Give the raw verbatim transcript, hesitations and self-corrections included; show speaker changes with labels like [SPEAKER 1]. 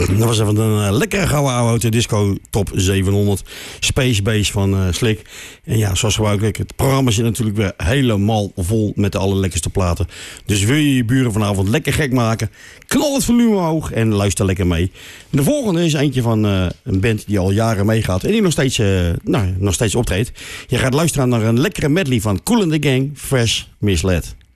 [SPEAKER 1] Dat was even een uh, lekkere gouden auto disco top zevenhonderd Space Base van uh, Slik. En ja, zoals gebruikelijk, het programma zit natuurlijk weer helemaal vol met de allerlekkerste platen. Dus wil je je buren vanavond lekker gek maken, knal het volume omhoog en luister lekker mee. De volgende is eentje van uh, een band die al jaren meegaat en die nog steeds, uh, nou, nog steeds optreedt. Je gaat luisteren naar een lekkere medley van Kool and the Gang, Fresh Misled.